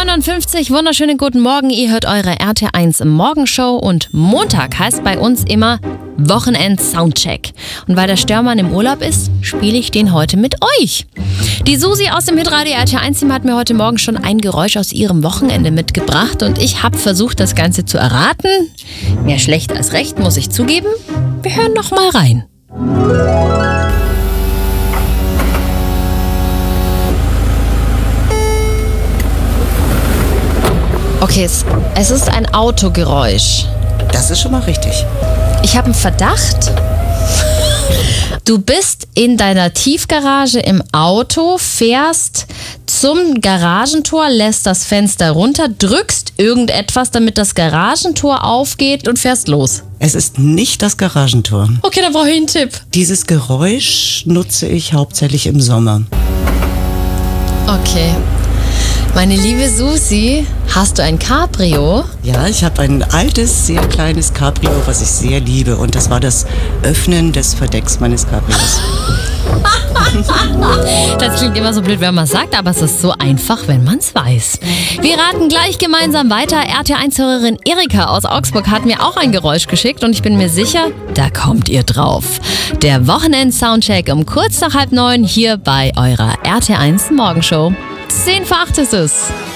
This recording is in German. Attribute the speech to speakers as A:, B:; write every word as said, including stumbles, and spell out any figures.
A: neunundfünfzig, wunderschönen guten Morgen. Ihr hört eure R T eins Morgenshow und Montag heißt bei uns immer Wochenend-Soundcheck. Und weil der Störmann im Urlaub ist, spiele ich den heute mit euch. Die Susi aus dem Hitradio R T eins Team hat mir heute Morgen schon ein Geräusch aus ihrem Wochenende mitgebracht und ich habe versucht, das Ganze zu erraten. Mehr schlecht als recht, muss ich zugeben. Wir hören noch mal rein. Okay, es, es ist ein Autogeräusch.
B: Das ist schon mal richtig.
A: Ich habe einen Verdacht. Du bist in deiner Tiefgarage im Auto, fährst zum Garagentor, lässt das Fenster runter, drückst irgendetwas, damit das Garagentor aufgeht und fährst los.
B: Es ist nicht das Garagentor.
A: Okay, dann brauche ich einen Tipp.
B: Dieses Geräusch nutze ich hauptsächlich im Sommer.
A: Okay. Meine liebe Susi, hast du ein Cabrio?
B: Ja, ich habe ein altes, sehr kleines Cabrio, was ich sehr liebe. Und das war das Öffnen des Verdecks meines Cabrios.
A: Das klingt immer so blöd, wenn man es sagt, aber es ist so einfach, wenn man es weiß. Wir raten gleich gemeinsam weiter. R T eins-Hörerin Erika aus Augsburg hat mir auch ein Geräusch geschickt und ich bin mir sicher, da kommt ihr drauf. Der Wochenend-Soundcheck um kurz nach halb neun hier bei eurer R T eins Morgenshow. Zehn vor acht ist es.